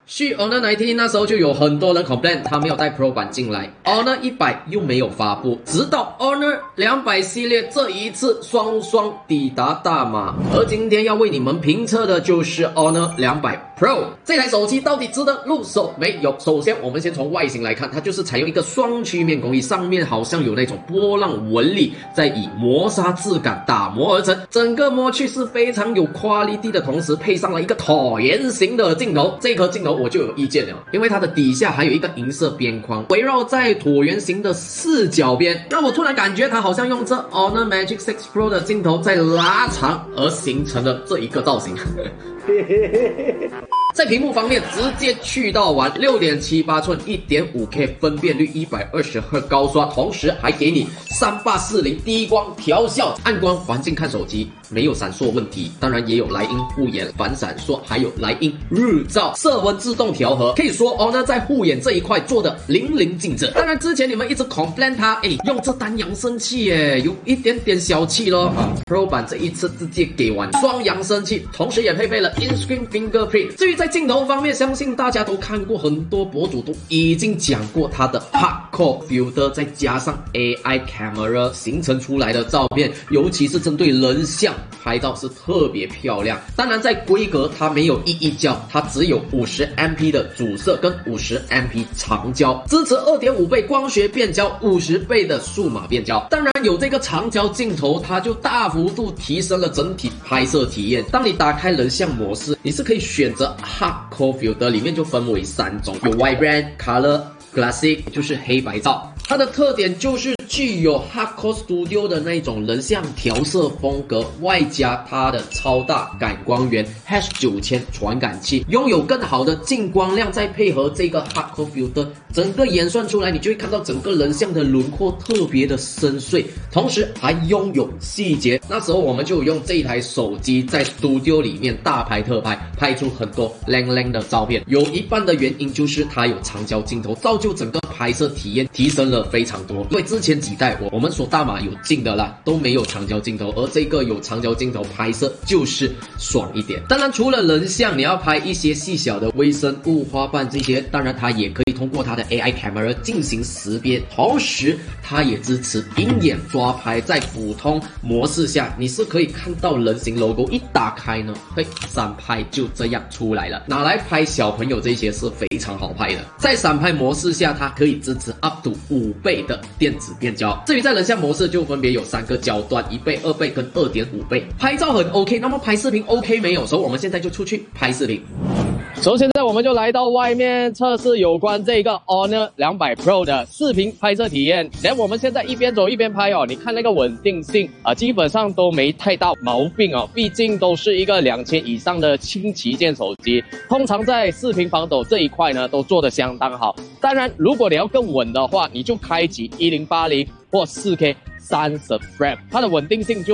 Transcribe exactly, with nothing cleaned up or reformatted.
续 Honor 十九那时候就有很多人 complain 它没有带 Pro 版进来 ，Honor 一百又没有发布，直到 Honor 两百系列这一次双双抵达大马。而今天要为你们评测的就是 Honor 两百 Pro 这台手机到底值得入手没有？首先我们先从外形来看，它就是采用一个双曲面工艺，上面好像有那种波浪纹理，再以磨砂质感打磨而成，整个摸去是非常有 quality 的同时，配上了一个椭圆形的镜头，这颗镜头我就有意见了，因为它的底下还有一个银色边框，围绕在椭圆形的四角边，让我突然感觉它好像用这 Honor Magic 六 Pro 的镜头在拉长，而形成了这一个造型。在屏幕方面，直接去到完 六点七八寸 一点五 K 分辨率 一百二十赫兹高刷，同时还给你三八四零低光调校，暗光环境看手机没有闪烁问题，当然也有莱茵护眼反闪烁，还有莱茵日照色温自动调和，可以说 Honor 在护眼这一块做的淋漓尽致。当然之前你们一直 complain 它，哎，用这单扬声器，哎，有一点点小气咯。啊 Pro 版这一次直接给完双扬声器，同时也配备了 in-screen fingerprint。至于在镜头方面，相信大家都看过，很多博主都已经讲过它的 hardcore filter， 再加上 A I camera 形成出来的照片，尤其是针对人像拍照是特别漂亮。当然在规格它没有一一焦，它只有 五十 M P 的主摄跟 五十 M P 长焦，支持 二点五倍光学变焦，五十倍的数码变焦。当然有这个长焦镜头，它就大幅度提升了整体拍摄体验。当你打开人像模式，你是可以选择 hardcore filter， 里面就分为三种，有 vibrant、color、classic， 就是黑白照。它的特点就是具有 Hardcore Studio 的那种人像调色风格，外加它的超大感光源 H 九千 传感器，拥有更好的进光量，再配合这个 Hardcore Filter， 整个演算出来，你就会看到整个人像的轮廓特别的深邃，同时还拥有细节。那时候我们就用这一台手机在 Studio 里面大拍特拍，拍出很多亮亮的照片。有一半的原因就是它有长焦镜头，造就整个拍摄体验提升了非常多。因为之前几代我我们说大马有近的啦，都没有长焦镜头，而这个有长焦镜头拍摄就是爽一点。当然除了人像，你要拍一些细小的微生物、花瓣这些，当然它也可以通过它的 A I camera 进行识别，同时它也支持鹰眼抓拍，在普通模式下你是可以看到人形 logo， 一打开呢，嘿，闪拍就这样出来了，拿来拍小朋友这些是非常好拍的。在闪拍模式下，它可以支持 up to 五倍的电子变焦。至于在人像模式，就分别有三个焦段，一倍、二倍跟 二点五倍。拍照很 OK， 那么拍视频 OK 没有？所以我们现在就出去拍视频。 所以现在我们就来到外面测试有关这个 Honor 两百 Pro 的视频拍摄体验。然后我们现在一边走一边拍哦，你看那个稳定性啊、呃，基本上都没太大毛病哦，毕竟都是一个两千以上的轻旗舰手机，通常在视频防抖这一块呢都做得相当好。当然，如果你要更稳的话，你就开启一零八零或 四 K 三十 frame， 它的稳定性就